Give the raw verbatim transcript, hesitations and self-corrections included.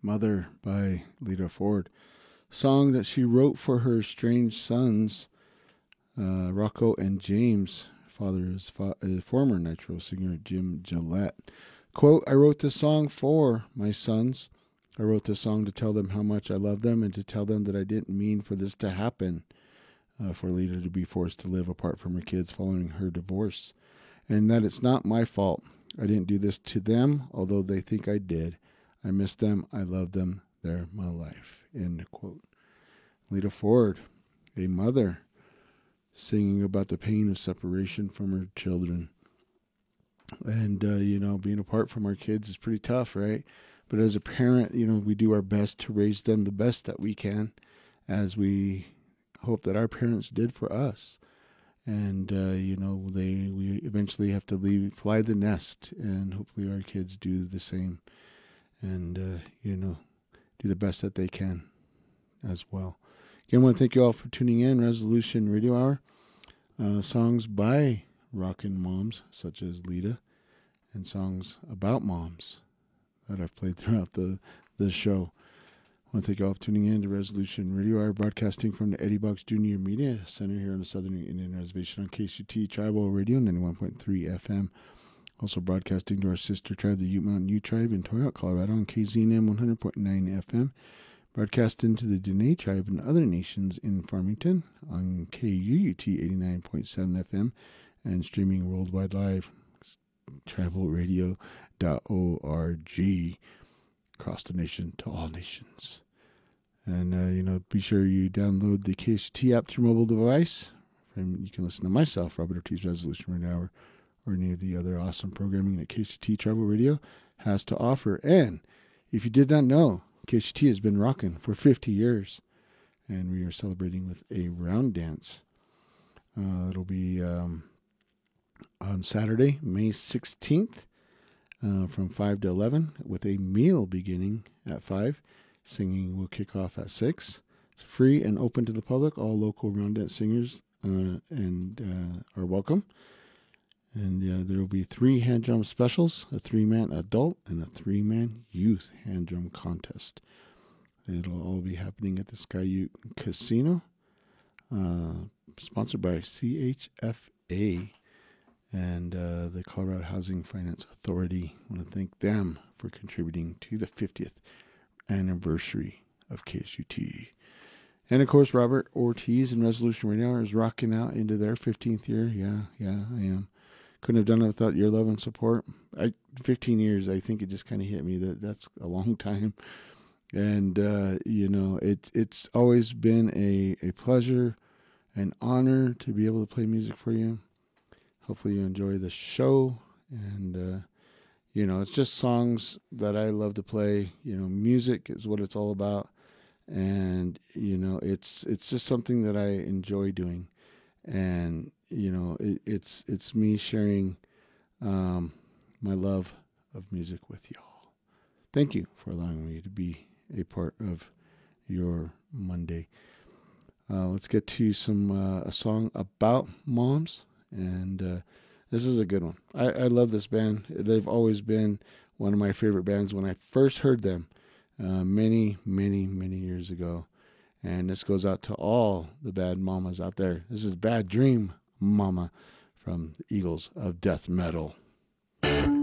Mother by Lita Ford. Song that she wrote for her estranged sons, uh, Rocco and James. Father is fa- uh, former Nitro singer Jim Gillette. Quote, I wrote this song for my sons. I wrote this song to tell them how much I love them and to tell them that I didn't mean for this to happen, uh, for Lita to be forced to live apart from her kids following her divorce, and that it's not my fault. I didn't do this to them, although they think I did. I miss them. I love them. They're my life. End quote. Lita Ford, a mother, singing about the pain of separation from her children. And, uh, you know, being apart from our kids is pretty tough, right? But as a parent, you know, we do our best to raise them the best that we can, as we hope that our parents did for us. And, uh, you know, they we eventually have to leave, fly the nest, and hopefully our kids do the same. And, uh, you know, do the best that they can as well. Again, I want to thank you all for tuning in. Resolution Radio Hour. Uh, songs by rockin' moms, such as Lita, and songs about moms that I've played throughout the, the show. I want to thank you all for tuning in to Resolution Radio Hour, broadcasting from the Eddie Box Junior Media Center here on the Southern Indian Reservation on K S U T Tribal Radio ninety-one point three F M. Also broadcasting to our sister tribe, the Ute Mountain Ute Tribe in Toyoak, Colorado on K Z N M one hundred point nine F M. Broadcasting to the Dene Tribe and other nations in Farmington on K U U T eighty-nine point seven F M. And streaming worldwide live, tribal radio dot org, across the nation to all nations. And, uh, you know, be sure you download the K S U T app to your mobile device. And you can listen to myself, Robert Ortiz, Resolution Radio Hour, or any of the other awesome programming that K S U T Tribal Radio has to offer. And if you did not know, K S U T has been rocking for fifty years. And we are celebrating with a round dance. Uh, it'll be... Um, on Saturday, May sixteenth, uh, from five to eleven, with a meal beginning at five. Singing will kick off at six. It's free and open to the public. All local round dance singers uh, and uh, are welcome. And uh, there will be three hand drum specials, a three-man adult and a three-man youth hand drum contest. It'll all be happening at the Sky Ute Casino, uh, sponsored by C H F A. And uh, the Colorado Housing Finance Authority. I want to thank them for contributing to the fiftieth anniversary of K S U T. And, of course, Robert Ortiz and Resolution Radio Hour is rocking out into their fifteenth year. Yeah, yeah, I am. Couldn't have done it without your love and support. I, fifteen years, I think it just kind of hit me that that's a long time. And, uh, you know, it, it's always been a, a pleasure, an honor to be able to play music for you. Hopefully you enjoy the show, and, uh, you know, it's just songs that I love to play. You know, music is what it's all about, and, you know, it's it's just something that I enjoy doing, and, you know, it, it's it's me sharing um, my love of music with y'all. Thank you for allowing me to be a part of your Monday. Uh, let's get to some uh, a song about moms. And uh, this is a good one. I, I love this band. They've always been one of my favorite bands when I first heard them uh, many, many, many years ago. And this goes out to all the bad mamas out there. This is Bad Dream Mama from the Eagles of Death Metal.